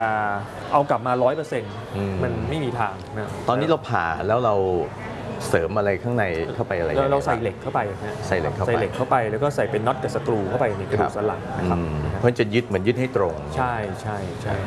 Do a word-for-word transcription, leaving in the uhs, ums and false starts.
เอากลับมา ร้อยเปอร์เซ็นต์ มันไม่มีทางนะตอนนี้เราผ่าแล้วเราเสริมอะไรข้างในเข้าไปอะไรเราเราใส่เหล็กเข้าไปนะใส่เหล็กเข้าไปใส่เหล็กเข้าไปแล้วก็ใส่เป็นน็อตกับสกรูเข้าไปในกระดูกสันหลังนะครับเพราะจะยึดเหมือนยึดให้ตรงใช่ใช่ใช่